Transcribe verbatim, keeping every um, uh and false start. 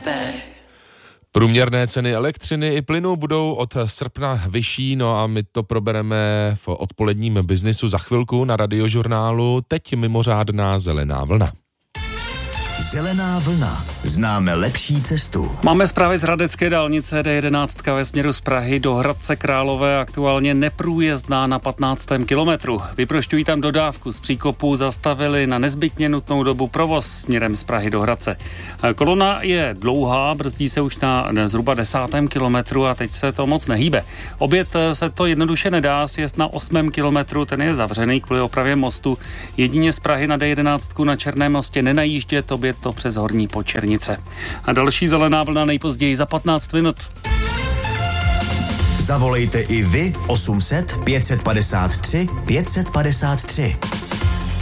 Průměrné ceny elektřiny i plynu budou od srpna vyšší, no a my to probereme v odpoledním biznisu za chvilku na Radiožurnálu. Teď mimořádná zelená vlna. Zelená vlna. Známe lepší cestu. Máme zprávy z hradecké dálnice D jedenáct ve směru z Prahy do Hradce Králové, aktuálně neprůjezdná na patnáctém kilometru. Vyprošťují tam dodávku z příkopu, zastavili na nezbytně nutnou dobu provoz směrem z Prahy do Hradce. Kolona je dlouhá, brzdí se už na zhruba desátém kilometru a teď se to moc nehýbe. Obět se to jednoduše nedá, sjezd na osmém kilometru, ten je zavřený kvůli opravě mostu. Jedině z Prahy na D jedenáct na Černém mostě nenajíždět, obět to přes Horní Počernice. A další zelená vlna nejpozději za patnáct minut. Zavolejte i vy osm set pět set padesát tři pět set padesát tři.